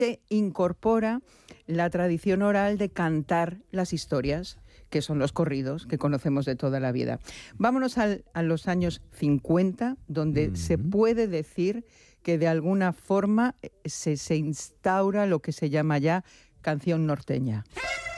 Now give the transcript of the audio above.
se incorpora la tradición oral de cantar las historias, que son los corridos que conocemos de toda la vida. Vámonos a los años 50, donde se puede decir que de alguna forma se instaura lo que se llama ya canción norteña.